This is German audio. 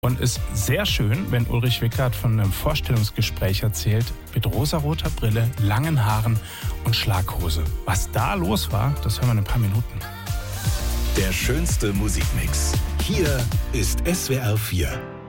Und ist sehr schön, wenn Ulrich Wickert von einem Vorstellungsgespräch erzählt, mit rosaroter Brille, langen Haaren und Schlaghose. Was da los war, das hören wir in ein paar Minuten. Der schönste Musikmix. Hier ist SWR 4.